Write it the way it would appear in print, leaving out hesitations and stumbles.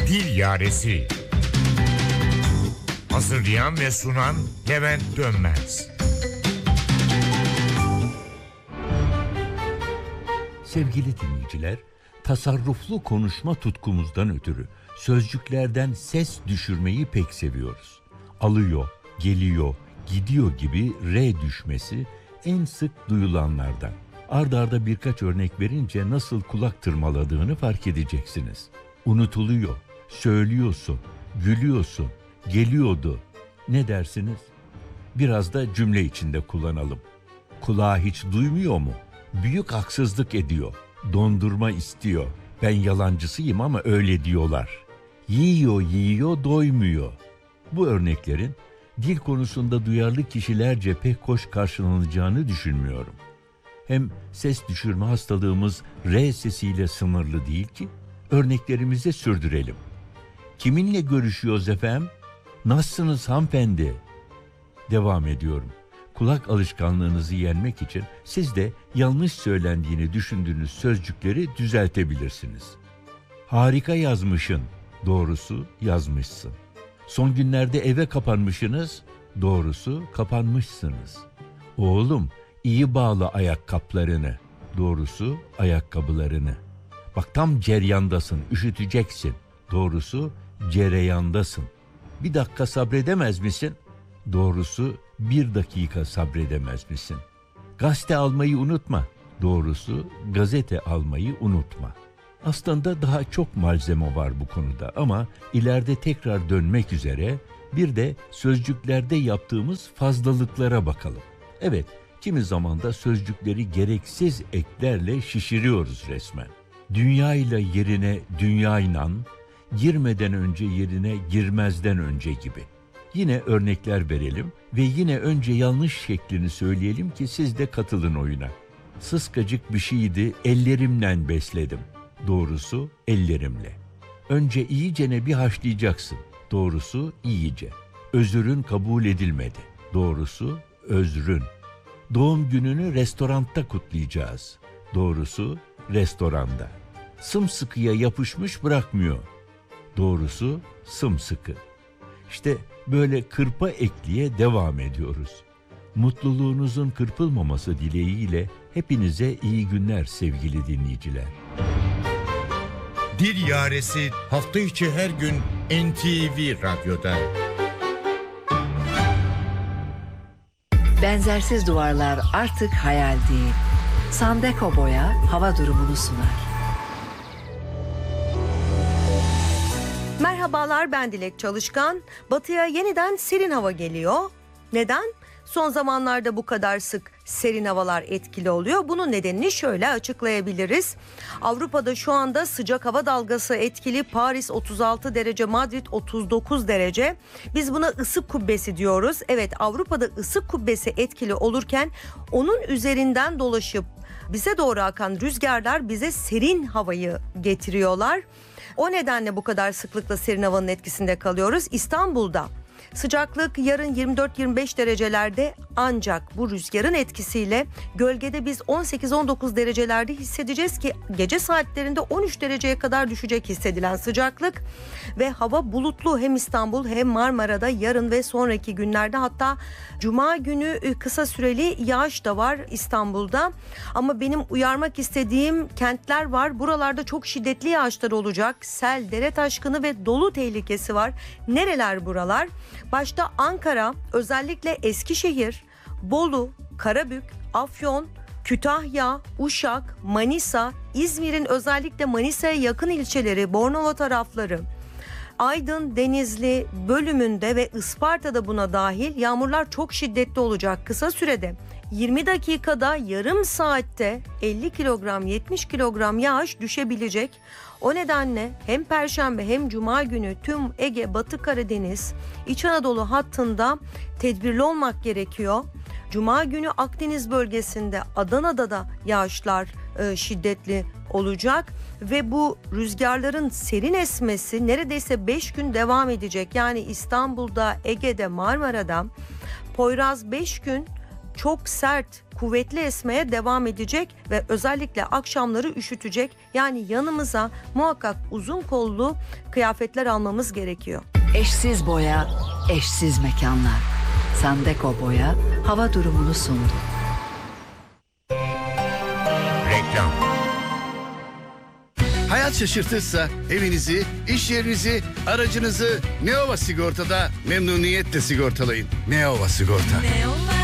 Dil Yaresi. Hazırlayan ve sunan Levent Dönmez. Sevgili dinleyiciler, tasarruflu konuşma tutkumuzdan ötürü sözcüklerden ses düşürmeyi pek seviyoruz. Alıyor, geliyor, gidiyor gibi R düşmesi en sık duyulanlardan. Ard arda birkaç örnek verince nasıl kulak tırmaladığını fark edeceksiniz. Unutuluyor, söylüyorsun, gülüyorsun, geliyordu. Ne dersiniz? Biraz da cümle içinde kullanalım. Kulağı hiç duymuyor mu? Büyük haksızlık ediyor. Dondurma istiyor. Ben yalancısıyım ama öyle diyorlar. Yiyor, doymuyor. Bu örneklerin dil konusunda duyarlı kişilerce pek hoş karşılanacağını düşünmüyorum. Hem ses düşürme hastalığımız R sesiyle sınırlı değil ki. Örneklerimizi sürdürelim. Kiminle görüşüyoruz efendim? Nasılsınız hanımefendi? Devam ediyorum. Kulak alışkanlığınızı yenmek için siz de yanlış söylendiğini düşündüğünüz sözcükleri düzeltebilirsiniz. Harika yazmışsın, doğrusu yazmışsın. Son günlerde eve kapanmışsınız, doğrusu kapanmışsınız. Oğlum, iyi bağla ayakkabılarını, doğrusu ayakkabılarını. Bak tam ceryandasın, üşüteceksin, doğrusu cereyandasın. Bir dakika sabredemez misin? Doğrusu 1 dakika sabredemez misin? Gazete almayı unutma. Doğrusu gazete almayı unutma. Aslında daha çok malzeme var bu konuda ama ileride tekrar dönmek üzere bir de sözcüklerde yaptığımız fazlalıklara bakalım. Evet, kimi zaman da sözcükleri gereksiz eklerle şişiriyoruz resmen. Dünya ile yerine dünyayla, girmeden önce yerine girmezden önce gibi. Yine örnekler verelim ve yine önce yanlış şeklini söyleyelim ki siz de katılın oyuna. Sıskacık bir şeydi, ellerimle besledim. Doğrusu ellerimle. Önce iyicene bir haşlayacaksın. Doğrusu iyice. Özürün kabul edilmedi. Doğrusu özrün. Doğum gününü restoranda kutlayacağız. Doğrusu restoranda. Sımsıkıya yapışmış bırakmıyor. Doğrusu sımsıkı. İşte böyle kırpa ekliye devam ediyoruz. Mutluluğunuzun kırpılmaması dileğiyle hepinize iyi günler sevgili dinleyiciler. Dil Yaresi hafta içi her gün NTV Radyo'da. Benzersiz duvarlar artık hayal değil. Sandeko Boya hava durumunu sunar. Merhabalar, ben Dilek Çalışkan. Batıya yeniden serin hava geliyor. Neden? Son zamanlarda bu kadar sık serin havalar etkili oluyor. Bunun nedenini şöyle açıklayabiliriz. Avrupa'da şu anda sıcak hava dalgası etkili. Paris 36 derece, Madrid 39 derece. Biz buna ısı kubbesi diyoruz. Evet, Avrupa'da ısı kubbesi etkili olurken onun üzerinden dolaşıp bize doğru akan rüzgarlar bize serin havayı getiriyorlar. O nedenle bu kadar sıklıkla serin havanın etkisinde kalıyoruz. İstanbul'da sıcaklık yarın 24-25 derecelerde, ancak bu rüzgarın etkisiyle gölgede biz 18-19 derecelerde hissedeceğiz ki gece saatlerinde 13 dereceye kadar düşecek hissedilen sıcaklık. Ve hava bulutlu hem İstanbul hem Marmara'da yarın ve sonraki günlerde, hatta Cuma günü kısa süreli yağış da var İstanbul'da. Ama benim uyarmak istediğim kentler var. Buralarda çok şiddetli yağışlar olacak. Sel, dere taşkını ve dolu tehlikesi var. Nereler buralar? Başta Ankara, özellikle Eskişehir, Bolu, Karabük, Afyon, Kütahya, Uşak, Manisa, İzmir'in özellikle Manisa'ya yakın ilçeleri, Bornova tarafları, Aydın, Denizli bölümünde ve Isparta'da buna dahil yağmurlar çok şiddetli olacak. Kısa sürede 20 dakikada, yarım saatte 50 kilogram 70 kilogram yağış düşebilecek. O nedenle hem Perşembe hem Cuma günü tüm Ege, Batı Karadeniz, İç Anadolu hattında tedbirli olmak gerekiyor. Cuma günü Akdeniz bölgesinde, Adana'da da yağışlar şiddetli olacak ve bu rüzgarların serin esmesi neredeyse 5 gün devam edecek. Yani İstanbul'da, Ege'de, Marmara'da Poyraz 5 gün, çok sert, kuvvetli esmeye devam edecek ve özellikle akşamları üşütecek. Yani yanımıza muhakkak uzun kollu kıyafetler almamız gerekiyor. Eşsiz boya, eşsiz mekanlar. Sandeko Boya hava durumunu sundu. Reklam. Hayat şaşırtırsa evinizi, iş yerinizi, aracınızı Neova Sigorta'da memnuniyetle sigortalayın. Neova Sigorta. Neova